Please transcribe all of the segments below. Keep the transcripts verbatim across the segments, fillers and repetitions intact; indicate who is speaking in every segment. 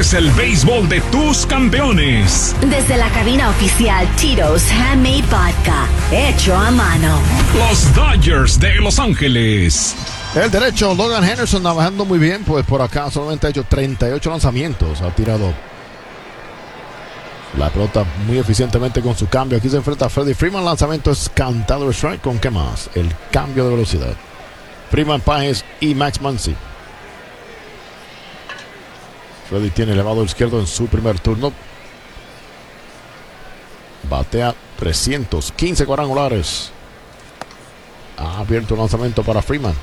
Speaker 1: es el béisbol de tus campeones.
Speaker 2: Desde la cabina oficial Tito's Handmade Vodka, hecho a mano.
Speaker 1: Los Dodgers de Los Ángeles.
Speaker 3: El derecho, Logan Henderson, trabajando muy bien, pues por acá solamente ha hecho treinta y ocho lanzamientos. Ha tirado la pelota muy eficientemente con su cambio. Aquí se enfrenta a Freddie Freeman. Lanzamiento es cantado de strike. ¿Con qué más? El cambio de velocidad. Freeman, Páez y Max Muncy. Freddie tiene elevado izquierdo en su primer turno. Batea trescientos quince cuadrangulares. Ha abierto un lanzamiento para Freeman.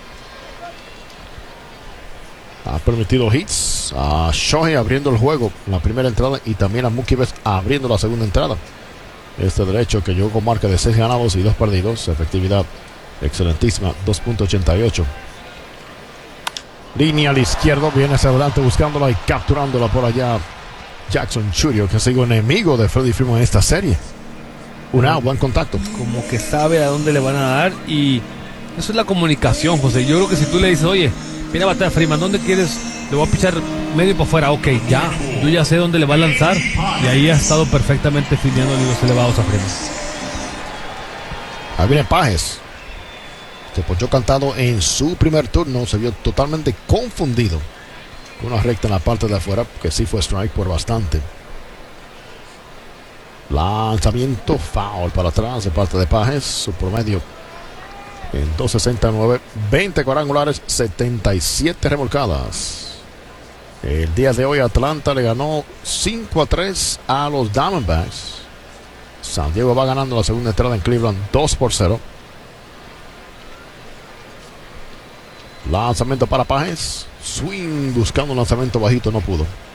Speaker 3: Ha permitido hits a Shohei abriendo el juego en la primera entrada y también a Mookie Betts abriendo la segunda entrada. Este derecho que llegó con marca de seis ganados y dos perdidos. Efectividad excelentísima, dos punto ochenta y ocho. Línea al izquierdo, viene hacia adelante buscándola y capturándola por allá. Jackson Chourio, que ha sido enemigo de Freddie Freeman en esta serie. Una buen contacto.
Speaker 4: Como que sabe a dónde le van a dar y eso es la comunicación, José. Yo creo que si tú le dices, oye, mira, batea a Freeman, ¿dónde quieres? Le voy a pichar medio por fuera. Ok, ya, yo ya sé dónde le va a lanzar y ahí ha estado perfectamente filiando los elevados a Freeman.
Speaker 3: Ahí viene Páez. Se ponchó cantado en su primer turno. Se vio totalmente confundido con una recta en la parte de afuera, que sí fue strike por bastante. Lanzamiento foul para atrás de parte de Páez. Su promedio en dos sesenta y nueve, veinte cuadrangulares, setenta y siete remolcadas. El día de hoy Atlanta le ganó cinco a tres a los Diamondbacks. San Diego va ganando la segunda entrada en Cleveland dos por cero. Lanzamiento para Páez. Swing buscando un lanzamiento bajito, no pudo.